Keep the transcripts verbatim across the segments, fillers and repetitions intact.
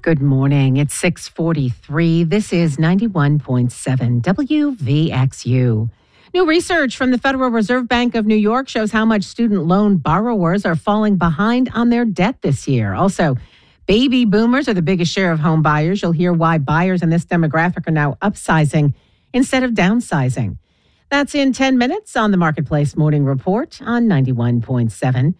Good morning. It's six forty-three. This is ninety-one point seven W V X U. New research from the Federal Reserve Bank of New York shows how much student loan borrowers are falling behind on their debt this year. Also, baby boomers are the biggest share of home buyers. You'll hear why buyers in this demographic are now upsizing instead of downsizing. That's in ten minutes on the Marketplace Morning Report on ninety-one point seven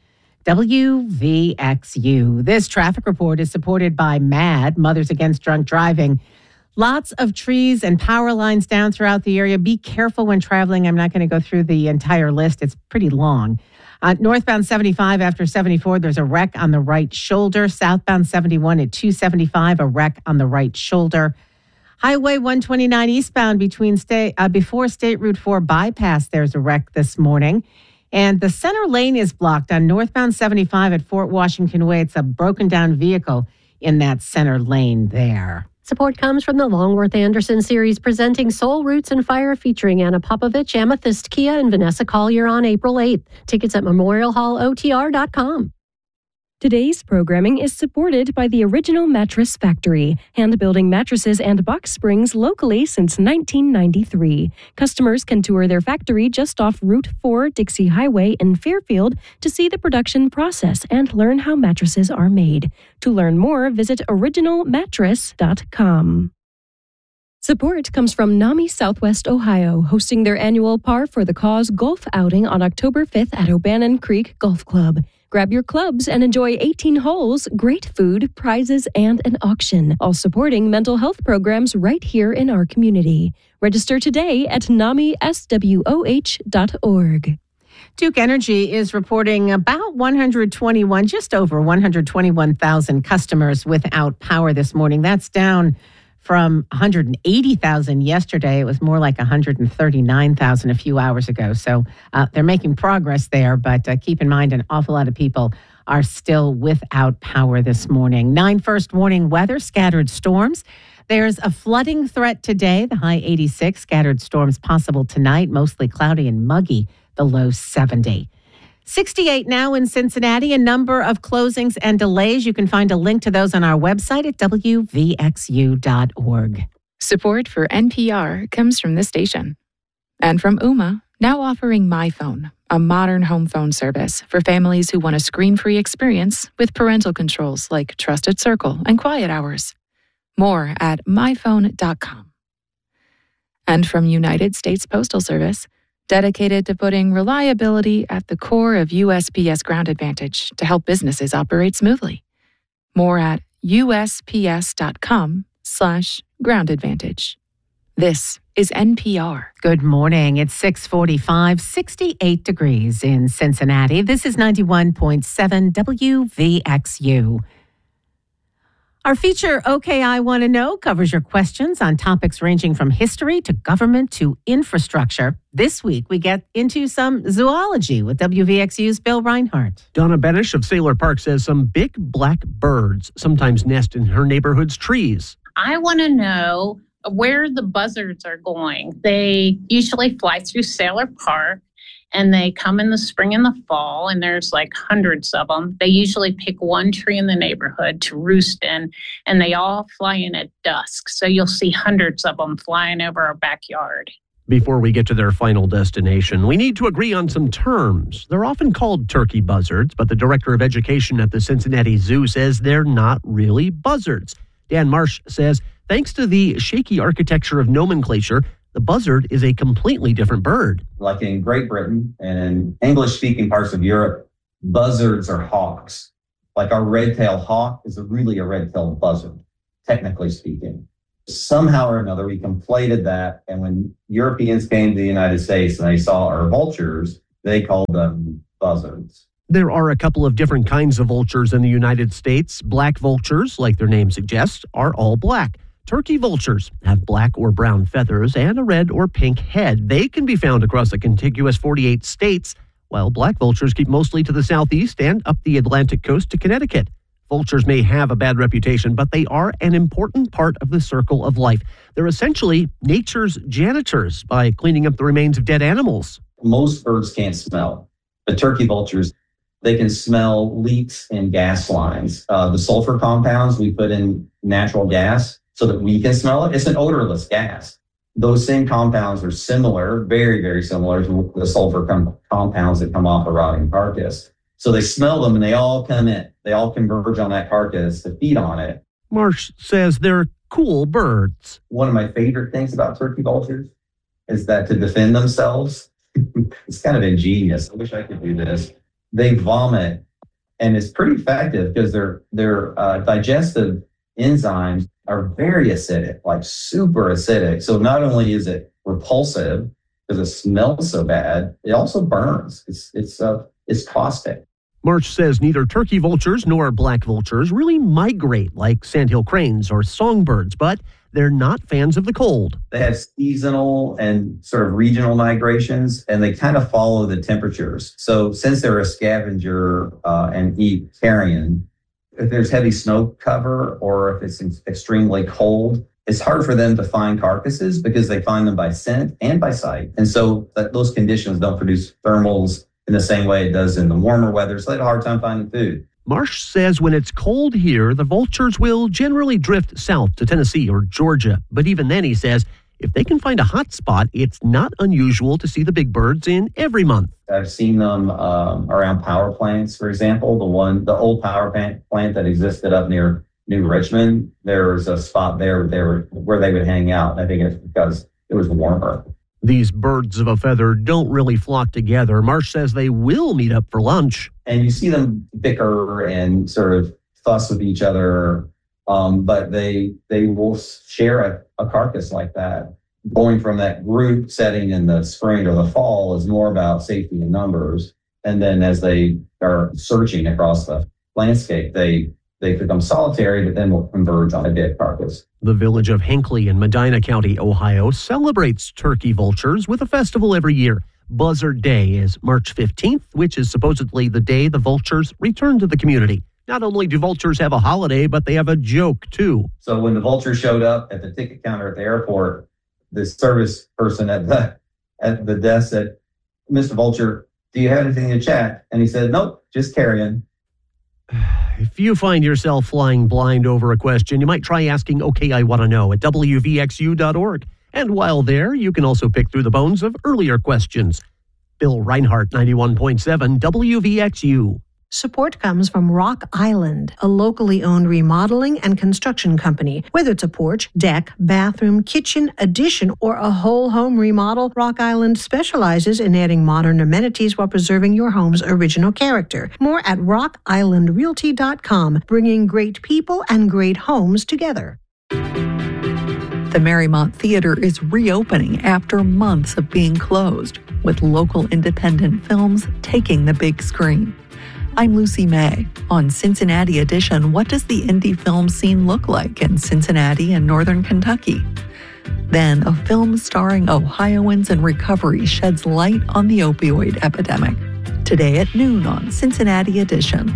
W V X U. This traffic report is supported by MAD, Mothers Against Drunk Driving. Lots of trees and power lines down throughout the area. Be careful when traveling. I'm not going to go through the entire list. It's pretty long. Uh, northbound seventy-five after seventy-four, there's a wreck on the right shoulder. Southbound seventy-one at two seventy-five, a wreck on the right shoulder. Highway one twenty-nine eastbound between state, uh, before State Route four bypass, there's a wreck this morning. And the center lane is blocked on northbound seventy-five at Fort Washington Way. It's a broken down vehicle in that center lane there. Support comes from the Longworth Anderson series presenting Soul Roots and Fire featuring Anna Popovich, Amethyst Kia, and Vanessa Collier on April eighth. Tickets at memorial hall o t r dot com. Today's programming is supported by the Original Mattress Factory, hand-building mattresses and box springs locally since nineteen ninety-three. Customers can tour their factory just off Route four Dixie Highway in Fairfield to see the production process and learn how mattresses are made. To learn more, visit original mattress dot com. Support comes from NAMI Southwest Ohio, hosting their annual Par for the Cause golf outing on October fifth at O'Bannon Creek Golf Club. Grab your clubs and enjoy eighteen holes, great food, prizes, and an auction, all supporting mental health programs right here in our community. Register today at nami s w o h dot org. Duke Energy is reporting about one hundred twenty-one, just over one hundred twenty-one thousand customers without power this morning. That's down from one hundred eighty thousand yesterday. It was more like one hundred thirty-nine thousand a few hours ago. So uh, they're making progress there, but uh, keep in mind an awful lot of people are still without power this morning. Nine first warning weather, scattered storms. There's a flooding threat today, the high eighty-six, scattered storms possible tonight, mostly cloudy and muggy, the low seventy. sixty-eight now in Cincinnati, a number of closings and delays. You can find a link to those on our website at w v x u dot org. Support for N P R comes from this station. And from Ooma, now offering MyPhone, a modern home phone service for families who want a screen-free experience with parental controls like Trusted Circle and Quiet Hours. More at my phone dot com. And from United States Postal Service, dedicated to putting reliability at the core of U S P S Ground Advantage to help businesses operate smoothly. More at u s p s dot com slash ground advantage. This is N P R. Good morning. It's six forty-five, sixty-eight degrees in Cincinnati. This is ninety-one point seven W V X U. Our feature, OK, I Want to Know, covers your questions on topics ranging from history to government to infrastructure. This week, we get into some zoology with W V X U's Bill Reinhardt. Donna Benish of Saylor Park says some big black birds sometimes nest in her neighborhood's trees. I want to know where the buzzards are going. They usually fly through Saylor Park. And they come in the spring and the fall, and there's like hundreds of them. They usually pick one tree in the neighborhood to roost in, and they all fly in at dusk. So you'll see hundreds of them flying over our backyard. Before we get to their final destination, we need to agree on some terms. They're often called turkey buzzards, but the director of education at the Cincinnati Zoo says they're not really buzzards. Dan Marsh says, thanks to the shaky architecture of nomenclature, the buzzard is a completely different bird. Like in Great Britain and in English-speaking parts of Europe, buzzards are hawks. Like our red-tailed hawk is a really a red-tailed buzzard, technically speaking. Somehow or another, we conflated that, and when Europeans came to the United States and they saw our vultures, they called them buzzards. There are a couple of different kinds of vultures in the United States. Black vultures, like their name suggests, are all black. Turkey vultures have black or brown feathers and a red or pink head. They can be found across a contiguous forty-eight states, while black vultures keep mostly to the southeast and up the Atlantic coast to Connecticut. Vultures may have a bad reputation, but they are an important part of the circle of life. They're essentially nature's janitors by cleaning up the remains of dead animals. Most birds can't smell, but turkey vultures They can smell leaks in gas lines. Uh, the sulfur compounds we put in natural gas so that we can smell it. It's an odorless gas. Those same compounds are similar, very, very similar to the sulfur com- compounds that come off a rotting carcass. So they smell them and they all come in. They all converge on that carcass to feed on it. Marsh says they're cool birds. One of my favorite things about turkey vultures is that to defend themselves, it's kind of ingenious. I wish I could do this. They vomit, and it's pretty effective because their their uh, digestive enzymes are very acidic, like super acidic. So not only is it repulsive because it smells so bad, it also burns. It's it's uh, it's caustic. Marsh says neither turkey vultures nor black vultures really migrate like sandhill cranes or songbirds, but they're not fans of the cold. They have seasonal and sort of regional migrations, and they kind of follow the temperatures. So since they're a scavenger uh, and eat carrion, if there's heavy snow cover or if it's extremely cold, it's hard for them to find carcasses because they find them by scent and by sight. And so that those conditions don't produce thermals in the same way it does in the warmer weather, so they have a hard time finding food. Marsh says when it's cold here, the vultures will generally drift south to Tennessee or Georgia. But even then, he says, if they can find a hot spot, it's not unusual to see the big birds in every month. I've seen them um, around power plants, for example. The one, the old power plant, plant that existed up near New Richmond, there was a spot there where they, were, where they would hang out. I think it's because it was warmer. These birds of a feather don't really flock together. Marsh says they will meet up for lunch. And you see them bicker and sort of fuss with each other, um, but they they will share a, a carcass like that. Going from that group setting in the spring or the fall is more about safety in numbers. And then as they are searching across the landscape, they they become solitary, but then will converge on a dead carcass. The village of Hinckley in Medina County, Ohio, celebrates turkey vultures with a festival every year. Buzzard Day is March fifteenth, which is supposedly the day the vultures return to the community. Not only do vultures have a holiday, but they have a joke, too. So when the vultures showed up at the ticket counter at the airport, the service person at the at the desk said, "Mister Vulture, do you have anything to chat?" And he said, "Nope, just carrion." If you find yourself flying blind over a question, you might try asking, "Okay, I want to know," at W V X U dot org. And while there, you can also pick through the bones of earlier questions. Bill Reinhart, ninety-one point seven W V X U. Support comes from Rock Island, a locally owned remodeling and construction company. Whether it's a porch, deck, bathroom, kitchen, addition, or a whole home remodel, Rock Island specializes in adding modern amenities while preserving your home's original character. More at rock island realty dot com, bringing great people and great homes together. The Marymount Theater is reopening after months of being closed, with local independent films taking the big screen. I'm Lucy May. On Cincinnati Edition, what does the indie film scene look like in Cincinnati and Northern Kentucky? Then, a film starring Ohioans in recovery sheds light on the opioid epidemic. Today at noon on Cincinnati Edition.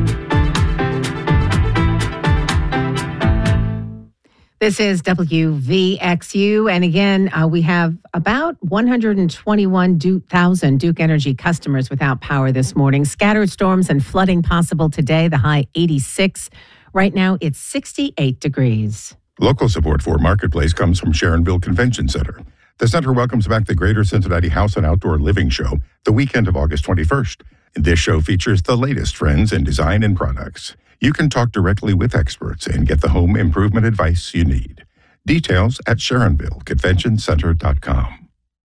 This is W V X U, and again, uh, we have about one hundred twenty-one thousand Duke Energy customers without power this morning. Scattered storms and flooding possible today, the high eighty-six. Right now, it's sixty-eight degrees. Local support for Marketplace comes from Sharonville Convention Center. The center welcomes back the Greater Cincinnati House and Outdoor Living Show the weekend of August twenty-first. This show features the latest trends in design and products. You can talk directly with experts and get the home improvement advice you need. Details at sharonville convention center dot com.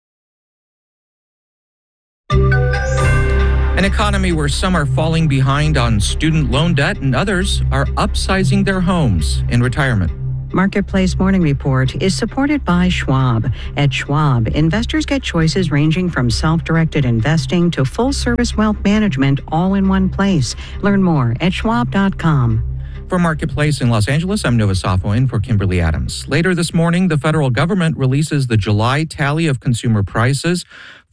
An economy where some are falling behind on student loan debt and others are upsizing their homes in retirement. Marketplace Morning Report is supported by Schwab. At Schwab, investors get choices ranging from self-directed investing to full-service wealth management all in one place. Learn more at schwab dot com. For Marketplace in Los Angeles, I'm Nova Safo in for Kimberly Adams. Later this morning, the federal government releases the July tally of consumer prices.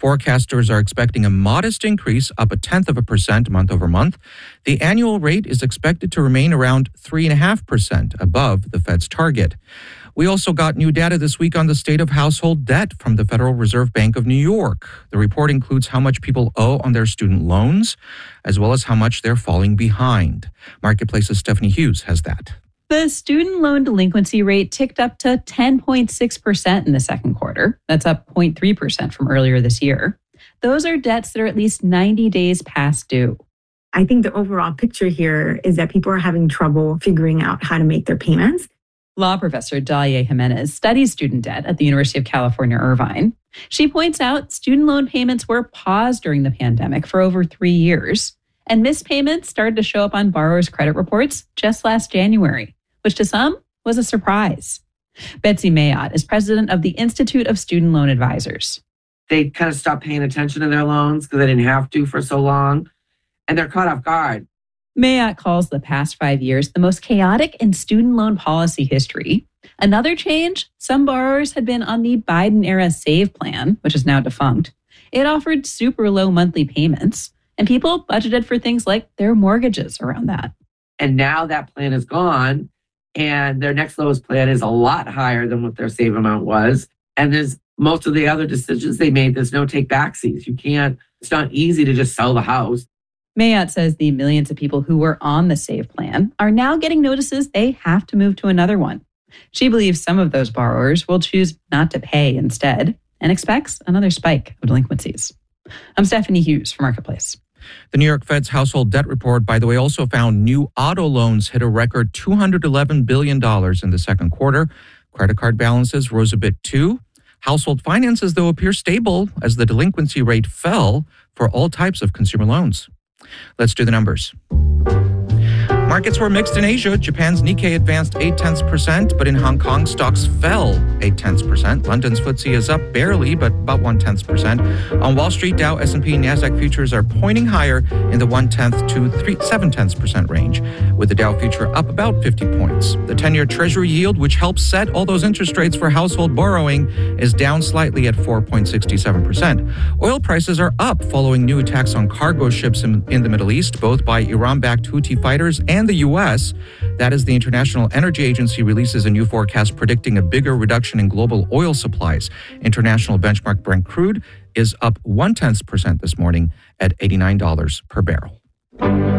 Forecasters are expecting a modest increase, up a tenth of a percent month over month. The annual rate is expected to remain around three point five percent above the Fed's target. We also got new data this week on the state of household debt from the Federal Reserve Bank of New York. The report includes how much people owe on their student loans, as well as how much they're falling behind. Marketplace's Stephanie Hughes has that. The student loan delinquency rate ticked up to ten point six percent in the second quarter. That's up zero point three percent from earlier this year. Those are debts that are at least ninety days past due. I think the overall picture here is that people are having trouble figuring out how to make their payments. Law professor Dalia Jimenez studies student debt at the University of California, Irvine. She points out student loan payments were paused during the pandemic for over three years, and missed payments started to show up on borrowers' credit reports just last January, which to some was a surprise. Betsy Mayotte is president of the Institute of Student Loan Advisors. They kind of stopped paying attention to their loans because they didn't have to for so long, and they're caught off guard. Mayotte calls the past five years the most chaotic in student loan policy history. Another change, some borrowers had been on the Biden-era SAVE plan, which is now defunct. It offered super low monthly payments, and people budgeted for things like their mortgages around that. And now that plan is gone, and their next lowest plan is a lot higher than what their SAVE amount was. And there's most of the other decisions they made, there's no take backsies. You can't, it's not easy to just sell the house. Mayotte says the millions of people who were on the SAVE plan are now getting notices they have to move to another one. She believes some of those borrowers will choose not to pay instead and expects another spike of delinquencies. I'm Stephanie Hughes for Marketplace. The New York Fed's household debt report, by the way, also found new auto loans hit a record two hundred eleven billion dollars in the second quarter. Credit card balances rose a bit too. Household finances, though, appear stable as the delinquency rate fell for all types of consumer loans. Let's do the numbers. Markets were mixed in Asia. Japan's Nikkei advanced eight tenths percent, but in Hong Kong, stocks fell eight tenths percent. London's F T S E is up barely, but about one tenth percent. On Wall Street, Dow, S and P, and Nasdaq futures are pointing higher in the one tenth to three seven tenths percent range, with the Dow future up about fifty points. The ten-year Treasury yield, which helps set all those interest rates for household borrowing, is down slightly at four point six seven percent. Oil prices are up following new attacks on cargo ships in, in the Middle East, both by Iran-backed Houthi fighters and the U S. That as the International Energy Agency releases a new forecast predicting a bigger reduction in global oil supplies. International benchmark Brent crude is up one tenth percent this morning at eighty-nine dollars per barrel.